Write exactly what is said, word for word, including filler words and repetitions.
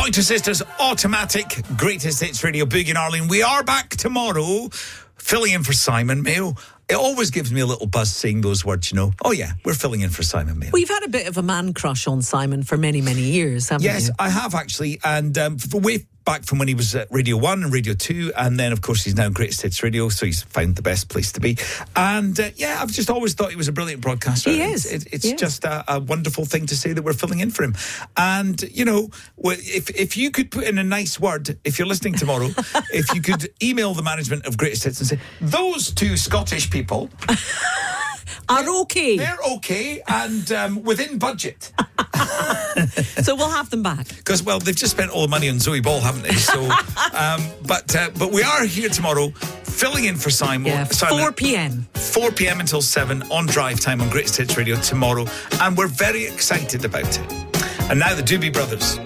Pointer Sisters, Automatic, Greatest Hits Radio, Boogie and Arlene. We are back tomorrow, filling in for Simon Mayo. It always gives me a little buzz saying those words, you know. Oh, yeah, we're filling in for Simon Mayo. We've had a bit of a man crush on Simon for many, many years, haven't yes, you? Yes, I have, actually. And um, for way back from when he was at Radio one and Radio two, and then, of course, he's now Greatest Hits Radio, so he's found the best place to be. And, uh, yeah, I've just always thought he was a brilliant broadcaster. He is. It's, it, it's yes. just a, a wonderful thing to say that we're filling in for him. And, you know, if if you could put in a nice word, if you're listening tomorrow, if you could email the management of Greatest Hits and say, those two Scottish people are okay. They're okay and um, within budget. So we'll have them back. Because, well, they've just spent all the money on Zoe Ball, haven't they? So, um, but uh, but we are here tomorrow, filling in for Simon. Yeah, Simon four p.m. four p.m. until seven on Drive Time on Greatest Hits Radio tomorrow. And we're very excited about it. And now the Doobie Brothers.